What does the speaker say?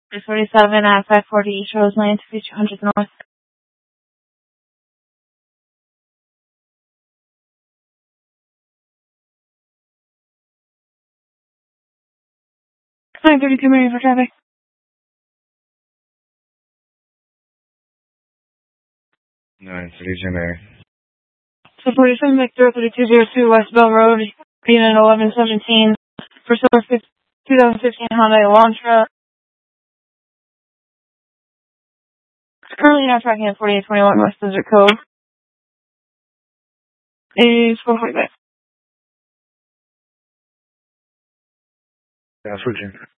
47 at 540 East Rose Lane, 200 North. 932 Marion for traffic. 932 Mary. So 47 Victor, 3202 West Bell Road, unit 1117, for Silver 2015 Hyundai Elantra. It's currently not tracking at 4821 West Desert Cove. It's 445. Yeah, switching.